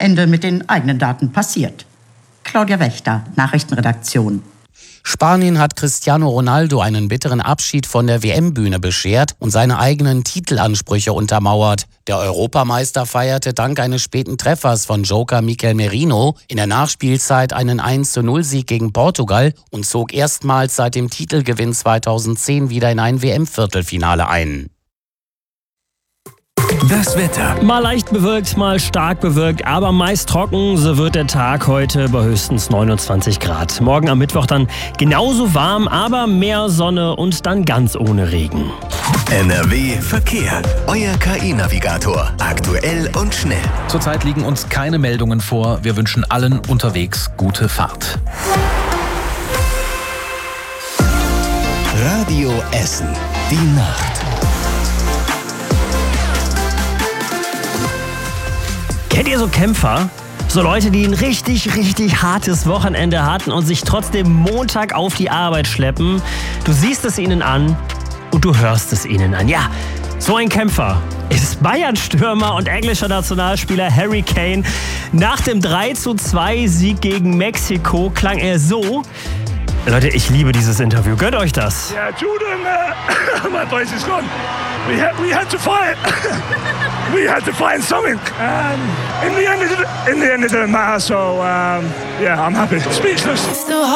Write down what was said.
Ende mit den eigenen Daten passiert. Claudia Wächter, Nachrichtenredaktion. Spanien hat Cristiano Ronaldo einen bitteren Abschied von der WM-Bühne beschert und seine eigenen Titelansprüche untermauert. Der Europameister feierte dank eines späten Treffers von Joker Mikel Merino in der Nachspielzeit einen 1:0-Sieg gegen Portugal und zog erstmals seit dem Titelgewinn 2010 wieder in ein WM-Viertelfinale ein. Das Wetter. Mal leicht bewölkt, mal stark bewölkt, aber meist trocken. So wird der Tag heute bei höchstens 29 Grad. Morgen am Mittwoch dann genauso warm, aber mehr Sonne und dann ganz ohne Regen. NRW Verkehr. Euer KI-Navigator. Aktuell und schnell. Zurzeit liegen uns keine Meldungen vor. Wir wünschen allen unterwegs gute Fahrt. Radio Essen. Die Nacht. Kennt ihr so Kämpfer? So Leute, die ein richtig hartes Wochenende hatten und sich trotzdem Montag auf die Arbeit schleppen. Du siehst es ihnen an und du hörst es ihnen an. Ja, so ein Kämpfer ist Bayern-Stürmer und englischer Nationalspieler Harry Kane. Nach dem 3:2-Sieg gegen Mexiko klang er so. Leute, ich liebe dieses Interview. Gönnt euch das. Yeah, Jordan, my voice is gone. We had to fight. We had to find something. In the end, it didn't matter. So, yeah, I'm happy. Speechless.